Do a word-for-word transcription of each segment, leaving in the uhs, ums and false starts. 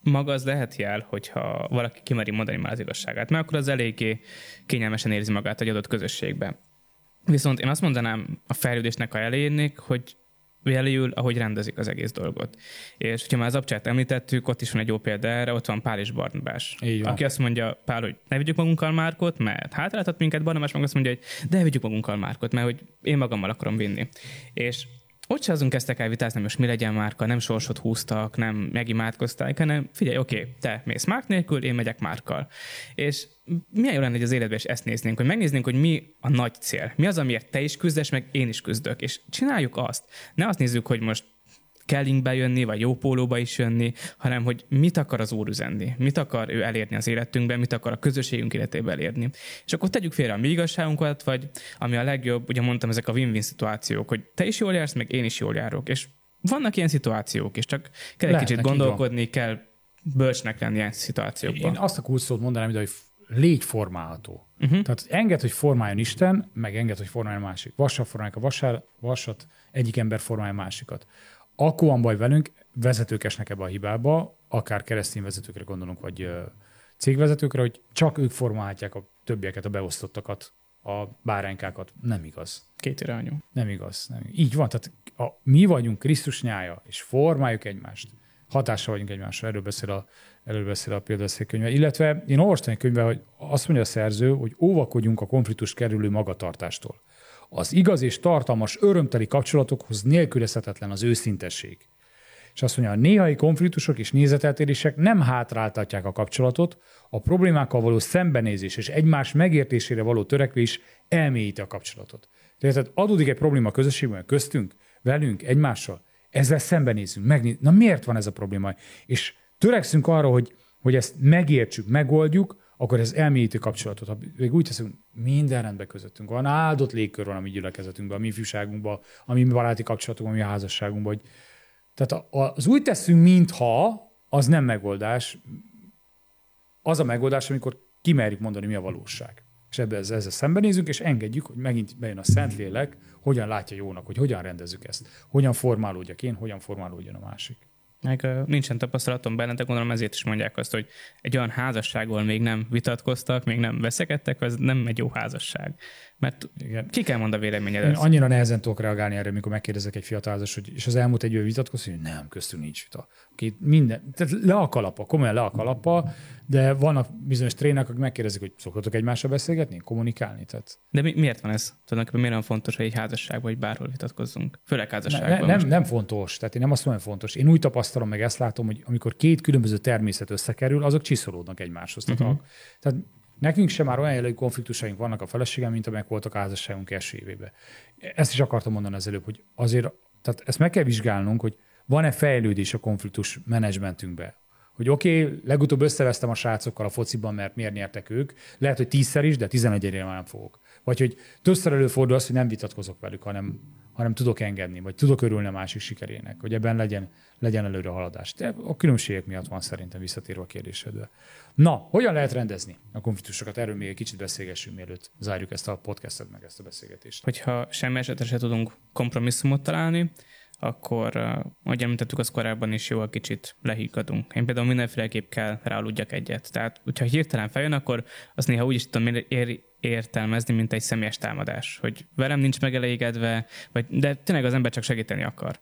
maga az lehet jel, hogyha valaki kimeri mondani már az igazságát, mert akkor az eléggé kényelmesen érzi magát egy adott közösségben. Viszont én azt mondanám a fejlődésnek a elejének, hogy jelöl, ahogy rendezik az egész dolgot. És hogyha már az abcsát említettük, ott is van egy jó példa erre, ott van Pál és Barnabás. Aki azt mondja, Pál, hogy ne vigyük magunkkal Márkot, mert hátráltat minket, Barnabás meg azt mondja, hogy de vigyük magunkkal Márkot, mert hogy én magammal akarom vinni. És ott se azon kezdtek el vitázni, most mi legyen Márka, nem sorsot húztak, nem megimádkozták, hanem figyelj, oké, okay, te mész Márk nélkül, én megyek Márkkal. És milyen jó lenne, hogy az életben is ezt néznénk, hogy megnéznénk, hogy mi a nagy cél. Mi az, amiért te is küzdesz, meg én is küzdök. És csináljuk azt. Ne azt nézzük, hogy most kell linkbe jönni, vagy jó pólóba is jönni, hanem hogy mit akar az Úr üzenni, mit akar ő elérni az életünkben, mit akar a közösségünk életében elérni. És akkor tegyük félre a mi igazságunkat, vagy ami a legjobb, ugye mondtam, ezek a win-win szituációk, hogy te is jól jársz, meg én is jól járok. És vannak ilyen szituációk is, csak kell egy Lehetnek, kicsit gondolkodni, kell bölcsnek lenni ilyen szituációkban. Én azt a kulcsot mondanám, hogy légy formálható. Uh-huh. Tehát enged, hogy formáljon Isten, meg enged, hogy formáljon másik. Vassal formálják a vasár, vasat, egyik ember formálja másikat. Akkor van baj velünk, vezetők esnek ebbe a hibába, akár keresztény vezetőkre gondolunk, vagy uh, cégvezetőkre, hogy csak ők formálhatják a többieket, a beosztottakat, a báránykákat. Nem igaz. Kétirányú. Nem igaz. Nem. Így van, tehát a, mi vagyunk Krisztus nyája, és formáljuk egymást. Hatással vagyunk egymásra, erről beszél a, erről beszél a példabeszédkönyve. Illetve én olvastam egy könyvben, hogy azt mondja a szerző, hogy óvakodjunk a konfliktust kerülő magatartástól. Az igaz és tartalmas, örömteli kapcsolatokhoz nélkülözhetetlen az őszintesség. És azt mondja, a néhai konfliktusok és nézeteltérések nem hátráltatják a kapcsolatot, a problémákkal való szembenézés és egymás megértésére való törekvés elmélyíti a kapcsolatot. Tehát adódik egy probléma a közösségben, köztünk, velünk, egymással, ezzel szembenézünk, megnézzük, na miért van ez a probléma? És törekszünk arra, hogy, hogy ezt megértsük, megoldjuk, akkor ez elmélyíti kapcsolatot. Ha még úgy teszünk, minden rendben közöttünk van, áldott légkör van a mi gyülekezetünkben, a mi ifjúságunkban, a mi baráti kapcsolatunkban, a mi házasságunkban. Hogy... Tehát az úgy teszünk, mintha az nem megoldás, az a megoldás, amikor kimerjük mondani, mi a valóság. És ebben ezzel szembenézünk, és engedjük, hogy megint bejön a Szentlélek, hogyan látja jónak, hogy hogyan rendezzük ezt, hogyan formálódjak én, hogyan formálódjon a másik. Meg uh, nincsen tapasztalatom bennetek, gondolom ezért is mondják azt, hogy egy olyan házasságból még nem vitatkoztak, még nem veszekedtek, az nem egy jó házasság. Mert igen. Ki kell mondani a véleményedet? Én annyira nehezen tudok reagálni erre, amikor megkérdezek egy fiatalházas, hogy és az elmúlt egy év vitatkozni, hogy nem, köztünk nincs vita. Két, minden, tehát le a kalapa, komolyan le a kalapa, de vannak bizonyos trének, akik megkérdezik, hogy szoktatok egymással beszélgetni, kommunikálni. Tehát... De mi, miért van ez? Tulajdonképpen miért van fontos, hogy egy házasságban vagy bárhol vitatkozzunk? Főleg házasságban. Ne, ne, nem, nem fontos, tehát én nem azt mondom, hogy fontos. Én úgy tapasztalom, meg ezt látom, hogy amikor két különböző természet összekerül, azok csiszolódnak egymáshoz. Tehát, uh-huh. a, tehát nekünk sem már olyan jellegű konfliktusaink vannak a feleségem, mint amelyek voltak a házasságunk első évében. Ezt is akartam mondani az előbb, hogy azért, tehát ezt meg kell vizsgálnunk, hogy van-e fejlődés a konfliktus menedzsmentünkben. Hogy oké, okay, legutóbb összevesztem a srácokkal a fociban, mert miért nyertek ők. Lehet, hogy tízszer is, de tizenegyre már nem fogok. Vagy hogy többször előfordul az, hogy nem vitatkozok velük, hanem, hanem tudok engedni, vagy tudok örülni a másik sikerének, hogy ebben legyen, legyen előre haladás. De a különbségek miatt van szerintem visszatérve a kérdésedbe. Na, hogyan lehet rendezni a konfliktusokat? Erről még egy kicsit beszélgessünk, mielőtt zárjuk ezt a podcastet, meg ezt a beszélgetést. Hogyha semmi esetre se tudunk kompromisszumot találni, akkor, ahogy említettük, az korábban is jó, a kicsit lehiggadunk. Én például mindenféleképp kell ráaludjak egyet. Tehát, hogyha hirtelen feljön, akkor azt néha úgy is tudom ér- értelmezni, mint egy személyes támadás, hogy velem nincs megelégedve, vagy, de tényleg az ember csak segíteni akar.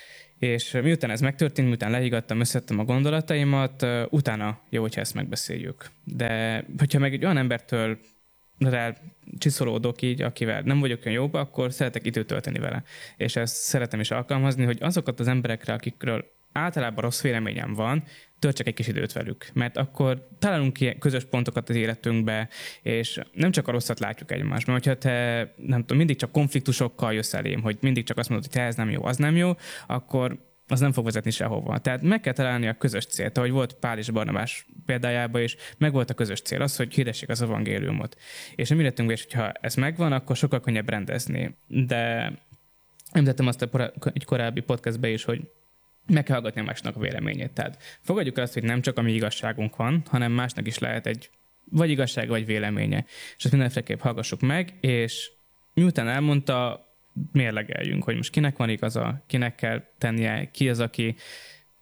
És miután ez megtörtént, miután lehiggadtam, összettem a gondolataimat, utána jó, hogyha ezt megbeszéljük. De hogyha meg egy olyan embertől rá csiszolódok így, akivel nem vagyok olyan jóba, akkor szeretek időt tölteni vele. És ezt szeretem is alkalmazni, hogy azokat az emberekre, akikről általában rossz véleményem van, töltsek egy kis időt velük. Mert akkor találunk ki közös pontokat az életünkbe, és nem csak a rosszat látjuk egymásban. Hogyha te nem tudom, mindig csak konfliktusokkal jössz elém, hogy mindig csak azt mondod, hogy te ez nem jó, az nem jó, akkor az nem fog vezetni sehova. Tehát meg kell találni a közös célt, ahogy volt Pál és Barnabás példájában is, meg volt a közös cél, az, hogy hirdessék az evangéliumot. És a mi életünkben is, hogyha ez megvan, akkor sokkal könnyebb rendezni. De említettem azt a egy korábbi podcastben is, hogy meg kell hallgatni a másnak a véleményét. Tehát fogadjuk el azt, hogy nem csak a mi igazságunk van, hanem másnak is lehet egy vagy igazsága, vagy véleménye. És ezt mindenféleképp hallgassuk meg, és miután elmondta, mérlegeljünk, hogy most kinek van igaza, kinek kell tennie, ki az, aki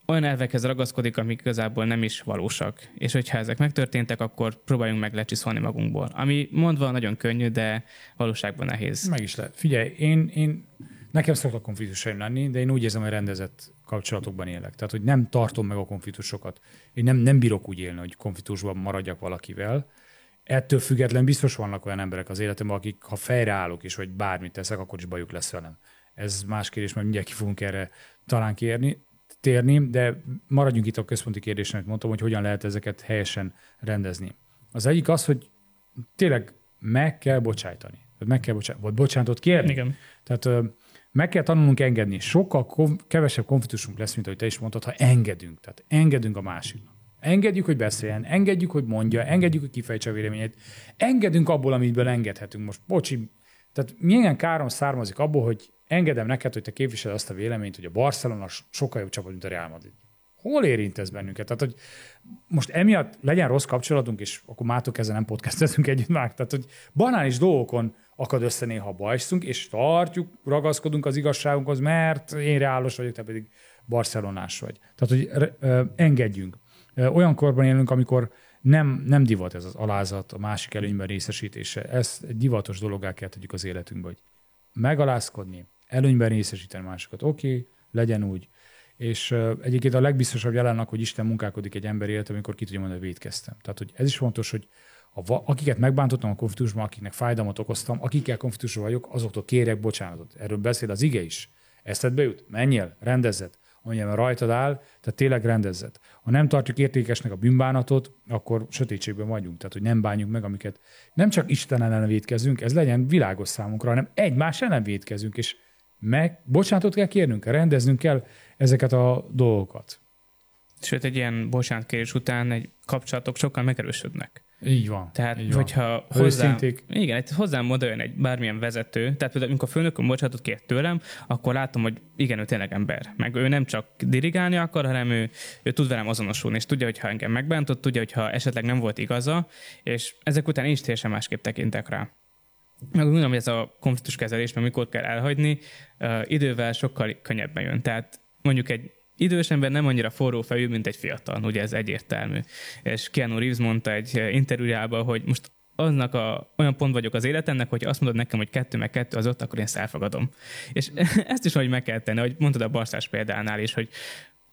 olyan elvekhez ragaszkodik, amik igazából nem is valósak. És hogyha ezek megtörténtek, akkor próbáljunk meg lecsiszolni magunkból. Ami mondva nagyon könnyű, de valóságban nehéz. Meg is lehet. Figyelj, én, én nekem szoktak konfliktusaim lenni, de én úgy érzem, hogy rendezett kapcsolatokban élek. Tehát, hogy nem tartom meg a konfliktusokat. Én nem, nem bírok úgy élni, hogy konfliktusban maradjak valakivel. Ettől függetlenül biztos vannak olyan emberek az életemben, akik ha fejreállok és vagy bármit teszek, akkor is bajuk lesz velem. Ez más kérdés, mert mindjárt ki fogunk erre talán kérni, térni, de maradjunk itt a központi kérdésen, amit mondtam, hogy hogyan lehet ezeket helyesen rendezni. Az egyik az, hogy tényleg meg kell bocsájtani. Meg kell bocsájtani, vagy bocsánatot kérni. Igen. Tehát meg kell tanulnunk engedni. Sokkal konf- kevesebb konfliktusunk lesz, mint ahogy te is mondtad, ha engedünk. Tehát engedünk a másiknak. Engedjük, hogy beszéljen, engedjük, hogy mondja, engedjük, hogy kifejtse a véleményét. Engedünk abból, amiből engedhetünk. Most bocsi, tehát milyen károm származik abból, hogy engedem neked, hogy te képviseled azt a véleményt, hogy a Barcelona sokkal jobb csapat, mint a Real Madrid. Hol érint ez bennünket? Tehát, hogy most emiatt legyen rossz kapcsolatunk, és akkor mától kezdve nem podcastezünk együtt már. Tehát, hogy banális dolgokon akad össze néha bajszunk, és tartjuk, ragaszkodunk az igazságunkhoz, mert én reálos vagyok, te pedig barcelonás vagy. Tehát, hogy ö, engedjünk. Olyan korban élünk, amikor nem, nem divat ez az alázat, a másik előnyben részesítése. Ez egy divatos dologgá kell tegyük az életünkbe, hogy megalázkodni, előnyben részesíteni másokat. Oké, okay, legyen úgy. És uh, egyébként a legbiztosabb jelennek, hogy Isten munkálkodik egy ember életem, amikor ki tudja mondani, hogy vétkeztem. Tehát, hogy ez is fontos, hogy a, akiket megbántottam a konfliktusban, akiknek fájdalmat okoztam, akikkel konfliktusban vagyok, azoktól kérjek bocsánatot. Erről beszél az ige is. Eszedbe jut? Menjél, rendezzed. Amilyen rajtad áll, tehát tényleg rendezzed. Ha nem tartjuk értékesnek a bűnbánatot, akkor sötétségben vagyunk. Tehát, hogy nem bánjuk meg, amiket nem csak Isten ellen vétkezünk, ez legyen világos számunkra, hanem egymás ellen vétkezünk, és meg bocsánatot kell kérnünk, rendeznünk kell ezeket a dolgokat. Sőt, egy ilyen bocsánatkérés után egy kapcsolatok sokkal megerősödnek. Így van. Tehát, így hogyha van. hozzám, igen, egy hozzám odajön egy bármilyen vezető, tehát például, amikor a főnököm bocsánatot kért tőlem, akkor látom, hogy igen, ő tényleg ember. Meg ő nem csak dirigálni akar, hanem ő, ő tud velem azonosulni, és tudja, hogyha engem megbántott, tudja, hogyha esetleg nem volt igaza, és ezek után én is teljesen másképp tekintek rá. Meg úgy mondom, hogy ez a konfliktus kezelés, mert mikor kell elhagyni, uh, idővel sokkal könnyebben jön. Tehát mondjuk egy idős ember nem annyira forró fejű, mint egy fiatal, ugye ez egyértelmű. És Keanu Reeves mondta egy interjújában, hogy most aznak a, olyan pont vagyok az életemnek, hogy azt mondod nekem, hogy kettő meg kettő az ott, akkor én ezt elfogadom. És ezt is hogy meg kell tenni, hogy mondtad a Barszás példánál is, hogy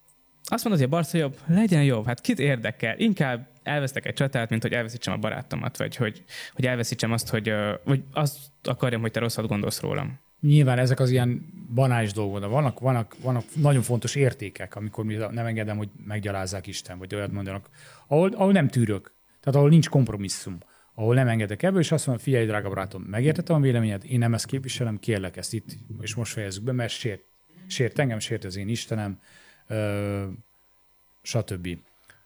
azt mondod, hogy a Barca jobb, legyen jobb, hát kit érdekel? Inkább elvesztek egy csatát, mint hogy elveszítsem a barátomat, vagy hogy, hogy elveszítsem azt, hogy vagy azt akarjam, hogy te rosszat gondolsz rólam. Nyilván ezek az ilyen banális dolgok, de vannak, vannak, vannak nagyon fontos értékek, amikor nem engedem, hogy meggyalázzák Isten, vagy olyat mondanak, ahol, ahol nem tűrök, tehát ahol nincs kompromisszum, ahol nem engedek ebből, és azt mondom, figyelj, drága barátom, megértettem a véleményed, én nem ezt képviselem, kérlek ezt itt, és most fejezzük be, mert sért, sért engem, sért az én Istenem, ö, stb.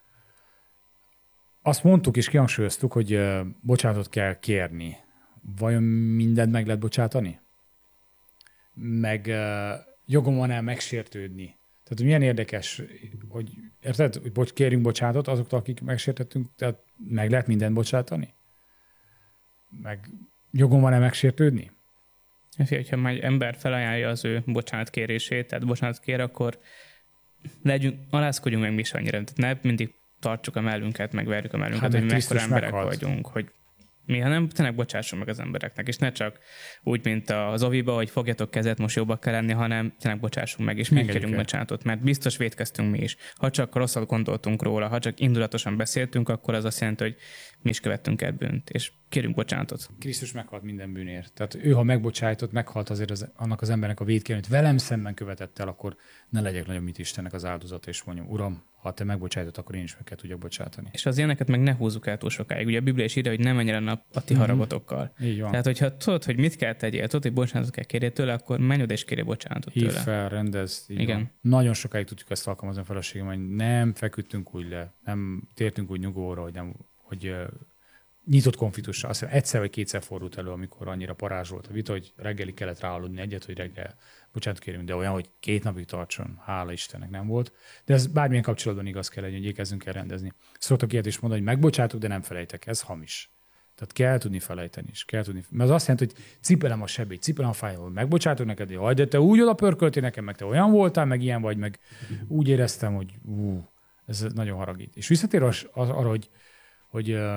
Azt mondtuk és kihangsúlyoztuk, hogy ö, bocsánatot kell kérni. Vajon mindent meg lehet bocsátani? Meg uh, jogom van-e megsértődni. Tehát milyen érdekes, hogy érted, hogy bocs, kérjünk bocsánatot azoktól, akik megsértettünk, tehát meg lehet mindent bocsátani? Meg jogom van-e megsértődni? Ha már egy ember felajánlja az ő bocsánatkérését, tehát bocsánat kér, akkor legyünk, alázkodjunk meg mi is annyira. Tehát ne mindig tartsuk a mellünket, meg verjük a mellünket, hát, hogy mekkora emberek meghalt. Vagyunk, hogy mi, hanem tényleg bocsásson meg az embereknek, és ne csak úgy, mint az oviba, hogy fogjatok kezet, most jobbak kell lenni, hanem tényleg bocsássunk meg, és mi kérjünk bocsánatot, mert biztos vétkeztünk mi is. Ha csak rosszat gondoltunk róla, ha csak indulatosan beszéltünk, akkor az azt jelenti, hogy mi is követtünk el bűnt, és kérünk bocsánatot. Krisztus meghalt minden bűnért. Tehát ő, ha megbocsájtott, meghalt azért az, annak az embernek a vétkérőt, velem szemben követett el, akkor ne legyek nagyobb, mint Istennek az áldozata, és mondjam, Uram, ha te megbocsájtott, akkor én is meg kell tudjak bocsátani. És az ilyeneket meg ne húzzuk el túl sokáig. Ugye a Biblia is írja, hogy nem menjen a, a ti haragotokkal. Így van. Tehát, hogyha tudod, hogy mit kell tegyél, tudod, hogy bocsánatot kell kérjél tőle, akkor menj oda és kérjél bocsánatot Hív tőle. fel, rendezd. Igen. Van. Nagyon sokáig tudjuk ezt alkalmazni a feleségem, hogy nem feküdtünk úgy le, nem tértünk úgy nyugovóra, hogy, nem, hogy uh, nyitott konfliktusra. Azt hiszem, egyszer vagy kétszer fordult elő, amikor annyira parázsolt a vita, hogy reggelig kellett ráaludni egyet, hogy reggel bocsánat kérünk, de olyan, hogy két napig tartson, hála Istennek nem volt. De ez bármilyen kapcsolatban igaz kell legyen, hogy igyekezzünk el rendezni. Szoktak ilyet is mondani, hogy megbocsátok, de nem felejtek. Ez hamis. Tehát kell tudni felejteni is. Kell tudni, mert az azt jelenti, hogy cipelem a sebét, cipelem a fájlal, megbocsátok neked, hogy haj, de te úgy oda pörköltél nekem, meg te olyan voltál, meg ilyen vagy, meg úgy éreztem, hogy ú, ez nagyon haragít. És visszatér az, az, arra, hogy, hogy uh,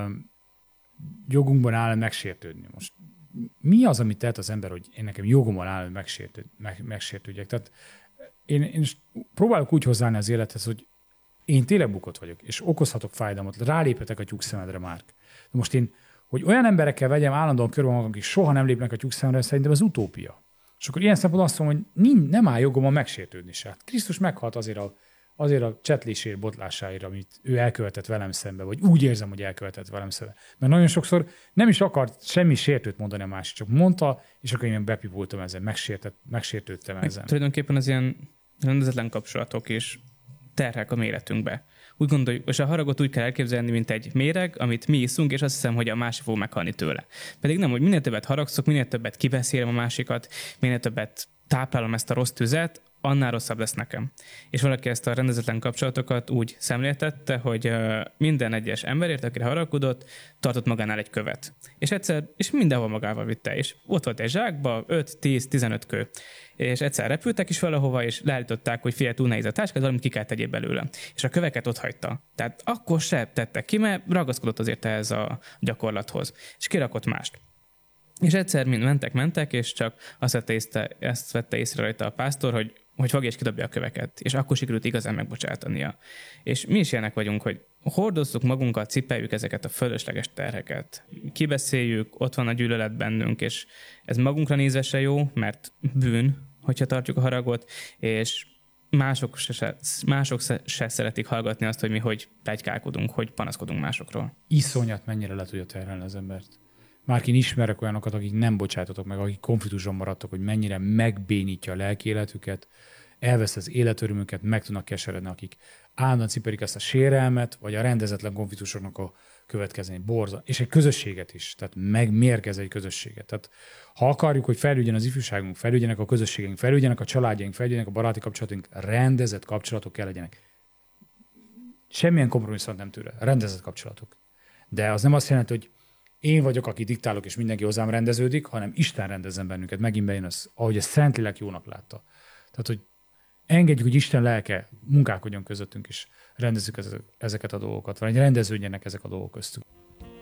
jogunkban áll megsértődni. Most mi az, amit tehet az ember, hogy én nekem jogomban áll, hogy megsértőd, meg, megsértődjek? Tehát én, én próbálok úgy hozzáállni az élethez, hogy én tényleg bukott vagyok, és okozhatok fájdalmat, rálépetek a tyúkszemedre, Márk. De most én, hogy olyan emberekkel vegyem állandóan körbe magam, akik soha nem lépnek a tyúkszemedre, szerintem ez utópia. És akkor ilyen szempontból azt mondom, hogy nem áll jogomban megsértődni se. Hát Krisztus meghalt azért a, azért a csetlésért, botlásáért, amit ő elkövetett velem szembe, vagy úgy érzem, hogy elkövetett velem szembe. Mert nagyon sokszor nem is akart semmi sértőt mondani a másik, csak mondta, és akkor én bepipultam ezen, megsértett, megsértődtem ezen. Meg tulajdonképpen az ilyen rendezetlen kapcsolatok is terhek a méretünkbe. Úgy gondoljuk, és a haragot úgy kell elképzelni, mint egy méreg, amit mi iszunk, és azt hiszem, hogy a másik fog meghalni tőle. Pedig nem, hogy minél többet haragszok, minél többet kibeszélem a másikat, minél többet táplálom ezt a rossz tüzet, annál rosszabb lesz nekem. És valaki ezt a rendezetlen kapcsolatokat úgy szemléltette, hogy minden egyes emberért, akire haragudott, tartott magánál egy követ. És egyszer, és mindenhol magával vitte, és ott volt egy zsákba öt, tíz, tizenöt kő. És egyszer repültek is valahova, és leállították, hogy figyelj, túl nehéz a táskát, valamit ki kell tegyél belőle. És a köveket ott hagyta. Tehát akkor se tettek ki, mert ragaszkodott azért ehhez a gyakorlathoz. És kirakott mást. És egyszer mind mentek, mentek, és csak azt vette észre, ezt vette észre rajta a pásztor, hogy, hogy fogja és kidobja a köveket. És akkor sikerült igazán megbocsátania. És mi is ilyenek vagyunk, hogy hordozzuk magunkat, cipeljük ezeket a fölösleges terheket. Kibeszéljük, ott van a gyűlölet bennünk, és ez magunkra nézve se jó, mert bűn, hogyha tartjuk a haragot, és mások se, mások se szeretik hallgatni azt, hogy mi hogy pletykálkodunk, hogy panaszkodunk másokról. Iszonyat mennyire le tudja terhelni az embert. Márk én ismerek olyanokat, akik nem bocsátotok meg, akik konfliktusban maradtak, hogy mennyire megbénítja a lelki életüket, elvesz az életörömüket, meg tudnak keseredni, akik állandóan ciperik ezt a sérelmet, vagy a rendezetlen konfliktusoknak a következmény, borza, és egy közösséget is, tehát megmérgez egy közösséget. Tehát ha akarjuk, hogy fejlődjön az ifjúságunk, fejlődjenek a közösségünk, fejlődjenek a családjaink, fejlődjenek a baráti kapcsolatunk, rendezett kapcsolatok kell legyenek. Semmilyen kompromisszumot nem tőle, rendezett kapcsolatok. De az nem azt jelenti, hogy én vagyok, aki diktálok, és mindenki hozzám rendeződik, hanem Isten rendezzen bennünket. Megint bejön az, ahogy a Szentlélek jónak látta. Tehát, hogy engedjük, hogy Isten lelke munkálkodjon közöttünk, és rendezzük ezeket a dolgokat, vagy rendeződjenek ezek a dolgok köztünk.